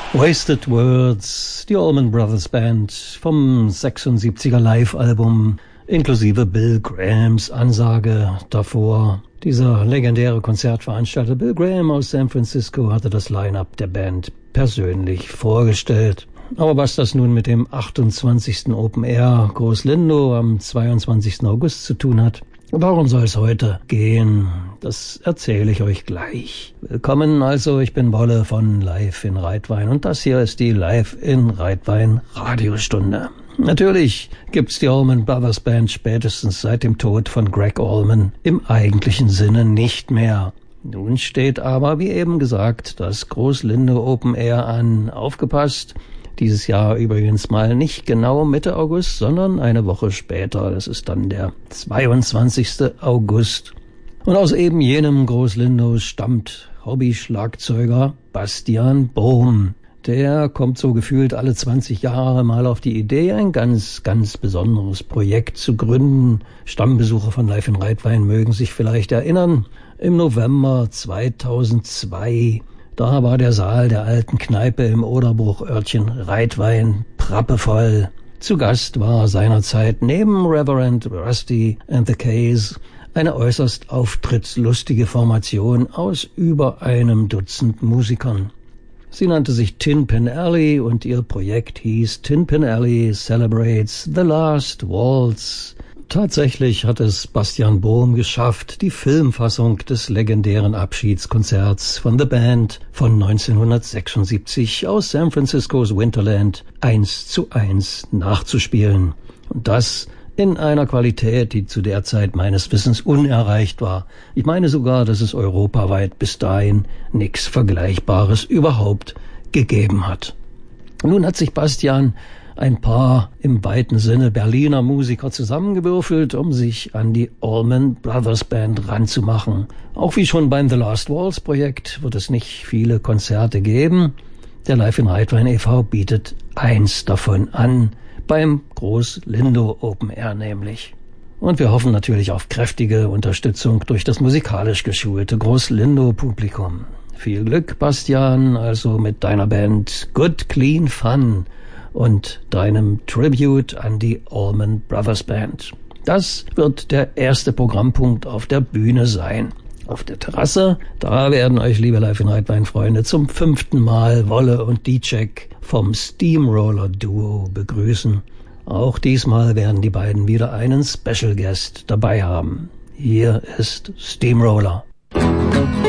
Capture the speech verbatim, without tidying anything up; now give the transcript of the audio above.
Wasted Words, die Allman Brothers Band vom sechsundsiebziger Live-Album, inklusive Bill Grahams Ansage davor. Dieser legendäre Konzertveranstalter Bill Graham aus San Francisco hatte das Line-Up der Band persönlich vorgestellt. Aber was das nun mit dem achtundzwanzigsten Open Air Groß-Lindow am zweiundzwanzigsten August zu tun hat, warum soll es heute gehen? Das erzähle ich euch gleich. Willkommen also, ich bin Wolle von Live in Reitwein und das hier ist die Live in Reitwein Radiostunde. Natürlich gibt's die Allman Brothers Band spätestens seit dem Tod von Gregg Allman im eigentlichen Sinne nicht mehr. Nun steht aber, wie eben gesagt, das Groß-Lindow Open Air an. Aufgepasst! Dieses Jahr übrigens mal nicht genau Mitte August, sondern eine Woche später. Das ist dann der zweiundzwanzigste August. Und aus eben jenem Groß-Lindow stammt Hobby-Schlagzeuger Bastian Bohm. Der kommt so gefühlt alle zwanzig Jahre mal auf die Idee, ein ganz, ganz besonderes Projekt zu gründen. Stammbesucher von Live in Reitwein mögen sich vielleicht erinnern. Im November zweitausendzwei da war der Saal der alten Kneipe im Oderbruch-Örtchen Reitwein prappevoll. Zu Gast war seinerzeit neben Reverend Rusty and the Kays eine äußerst auftrittslustige Formation aus über einem Dutzend Musikern. Sie nannte sich Tin Pan Alley und ihr Projekt hieß Tin Pan Alley Celebrates the Last Waltz. Tatsächlich hat es Bastian Bohm geschafft, die Filmfassung des legendären Abschiedskonzerts von The Band von neunzehnhundertsechsundsiebzig aus San Franciscos Winterland eins zu eins nachzuspielen. Und das in einer Qualität, die zu der Zeit meines Wissens unerreicht war. Ich meine sogar, dass es europaweit bis dahin nichts Vergleichbares überhaupt gegeben hat. Nun hat sich Bastian ein paar im weiten Sinne Berliner Musiker zusammengewürfelt, um sich an die Allman Brothers Band ranzumachen. Auch wie schon beim The Last Waltz Projekt wird es nicht viele Konzerte geben. Der Live in Reitwein e V bietet eins davon an, beim Groß-Lindow Open Air nämlich. Und wir hoffen natürlich auf kräftige Unterstützung durch das musikalisch geschulte Groß-Lindow Publikum. Viel Glück, Bastian, also mit deiner Band Good Clean Fun und deinem Tribute an die Allman Brothers Band. Das wird der erste Programmpunkt auf der Bühne sein. Auf der Terrasse, da werden euch, liebe Live in Reitwein-Freunde, zum fünften Mal Wolle und D-Check vom Steamroller Duo begrüßen. Auch diesmal werden die beiden wieder einen Special Guest dabei haben. Hier ist Steamroller.